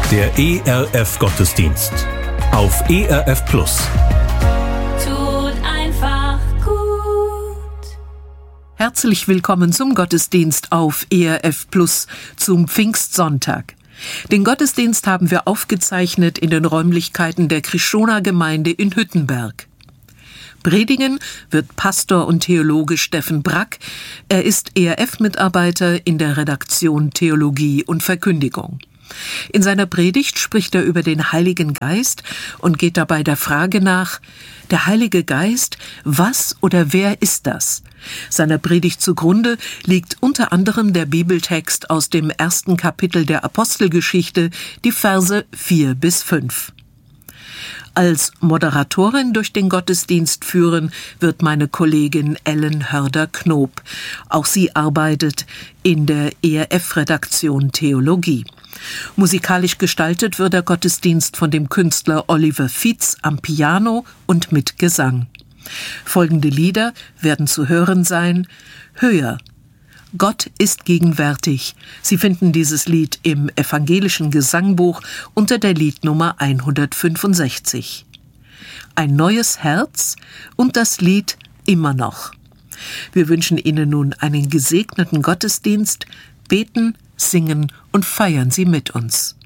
Der ERF-Gottesdienst auf ERF Plus. Tut einfach gut. Herzlich willkommen zum Gottesdienst auf ERF Plus zum Pfingstsonntag. Den Gottesdienst haben wir aufgezeichnet in den Räumlichkeiten der Krishona-Gemeinde in Hüttenberg. Predigen wird Pastor und Theologe Steffen Brack. Er ist ERF-Mitarbeiter in der Redaktion Theologie und Verkündigung. In seiner Predigt spricht er über den Heiligen Geist und geht dabei der Frage nach: Der Heilige Geist, was oder wer ist das? Seiner Predigt zugrunde liegt unter anderem der Bibeltext aus dem 1. Kapitel der Apostelgeschichte, die Verse 4-5. Als Moderatorin durch den Gottesdienst führen wird meine Kollegin Ellen Hörder-Knob. Auch sie arbeitet in der ERF-Redaktion Theologie. Musikalisch gestaltet wird der Gottesdienst von dem Künstler Oliver Fietz am Piano und mit Gesang. Folgende Lieder werden zu hören sein: Höher, Gott ist gegenwärtig. Sie finden dieses Lied im evangelischen Gesangbuch unter der Liednummer 165. Ein neues Herz und das Lied Immer noch. Wir wünschen Ihnen nun einen gesegneten Gottesdienst, beten, singen und feiern Sie mit uns.